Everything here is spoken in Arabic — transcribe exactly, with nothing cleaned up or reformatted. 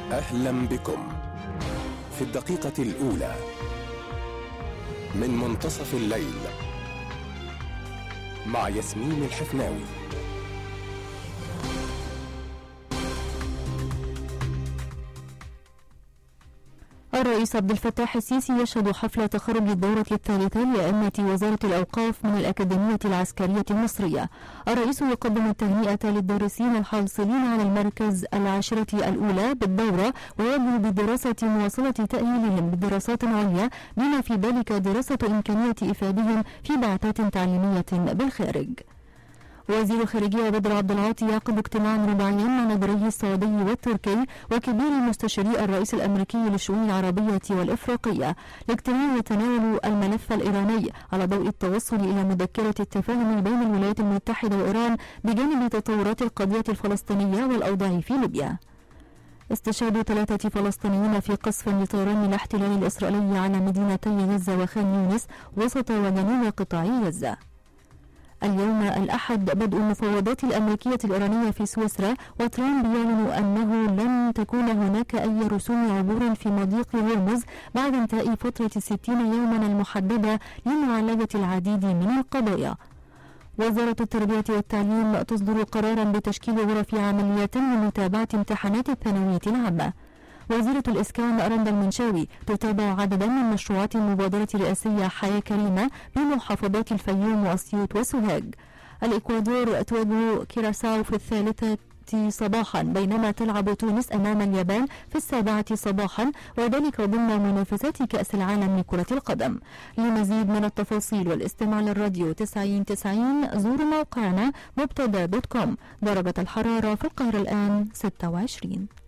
أهلا بكم في الدقيقة الأولى من منتصف الليل مع ياسمين الحفناوي. الرئيس عبد الفتاح السيسي يشهد حفل تخرج الدورة الثالثة لأئمة وزارة الأوقاف من الأكاديمية العسكرية المصرية. الرئيس يقدم التهنئة للدارسين الحاصلين على المركز العاشرة الأولى بالدورة، ويدعو بدراسة مواصلة تأهيلهم بدراسات عليا، بما في ذلك دراسة إمكانية إفادهم في بعثات تعليمية بالخارج. وزير الخارجية بدر عبد العاطي يعقد اجتماعا رباعيا مع نظريه السعودي والتركي وكبير مستشاري الرئيس الأمريكي للشؤون العربية والإفريقية. الاجتماع يتناول الملف الإيراني على ضوء التوصل إلى مذكرة التفاهم بين الولايات المتحدة وإيران بجانب تطورات القضية الفلسطينية والأوضاع في ليبيا. استشهاد ثلاثة فلسطينيين في قصف لطيران الاحتلال الإسرائيلي على مدينتي غزة وخان يونس وسط وجنوب قطاع غزة. اليوم الأحد بدء المفاوضات الأمريكية الإيرانية في سويسرا، وترامب يعلن أنه لن تكون هناك أي رسوم عبور في مضيق هرمز بعد انتهاء فترة الستين يوما المحددة لمعالجة العديد من القضايا. وزارة التربية والتعليم تصدر قرارا بتشكيل غرف عملية لمتابعة امتحانات الثانوية العامة. وزيرة الإسكان رندا المنشاوي تتابع عددا من مشروعات المبادرة الرئاسية حياة كريمة بمحافظات الفيوم وأسيوط وسوهاج. الإكوادور تواجه كيراساو في الثالثة صباحا، بينما تلعب تونس أمام اليابان في السابعة صباحا، وذلك ضمن منافسات كأس العالم لكرة القدم. لمزيد من التفاصيل والاستماع للراديو تسعين تسعين زوروا موقعنا مبتدا دوت كوم. درجة الحرارة في القاهرة الآن ستة وعشرين.